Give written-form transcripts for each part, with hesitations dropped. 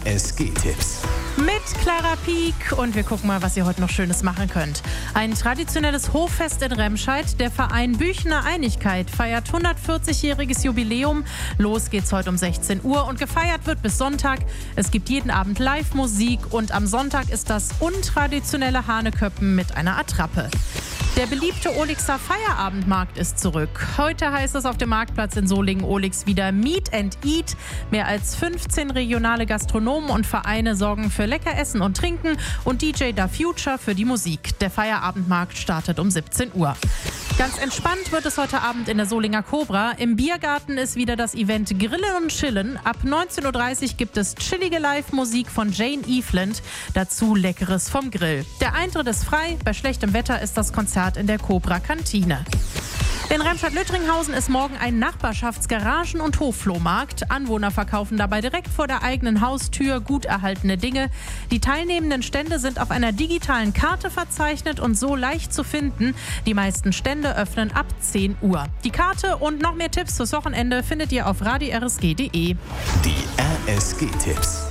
RSG-Tipps. Mit Clara Pieck und wir gucken mal, was ihr heute noch Schönes machen könnt. Ein traditionelles Hoffest in Remscheid. Der Verein Büchener Einigkeit feiert 140-jähriges Jubiläum. Los geht's heute um 16 Uhr und gefeiert wird bis Sonntag. Es gibt jeden Abend Live-Musik und am Sonntag ist das untraditionelle Hahneköppen mit einer Attrappe. Der beliebte Olixer Feierabendmarkt ist zurück. Heute heißt es auf dem Marktplatz in Solingen-Olix wieder Meet and Eat. Mehr als 15 regionale Gastronomen und Vereine sorgen für lecker Essen und Trinken und DJ Da Future für die Musik. Der Feierabendmarkt startet um 17 Uhr. Ganz entspannt wird es heute Abend in der Solinger Cobra. Im Biergarten ist wieder das Event Grillen und Chillen. Ab 19.30 Uhr gibt es chillige Live-Musik von Jane Eveland. Dazu Leckeres vom Grill. Der Eintritt ist frei. Bei schlechtem Wetter ist das Konzert in der Cobra-Kantine. In Remscheid-Lüttringhausen ist morgen ein Nachbarschaftsgaragen- und Hofflohmarkt. Anwohner verkaufen dabei direkt vor der eigenen Haustür gut erhaltene Dinge. Die teilnehmenden Stände sind auf einer digitalen Karte verzeichnet und so leicht zu finden. Die meisten Stände öffnen ab 10 Uhr. Die Karte und noch mehr Tipps fürs Wochenende findet ihr auf radio-rsg.de. Die RSG-Tipps.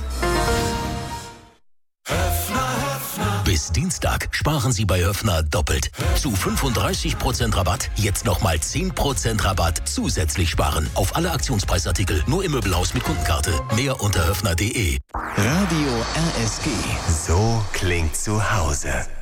Bis Dienstag sparen Sie bei Höffner doppelt. Zu 35% Rabatt, jetzt nochmal 10% Rabatt zusätzlich sparen. Auf alle Aktionspreisartikel, nur im Möbelhaus mit Kundenkarte. Mehr unter höffner.de. Radio RSG. So klingt zu Hause.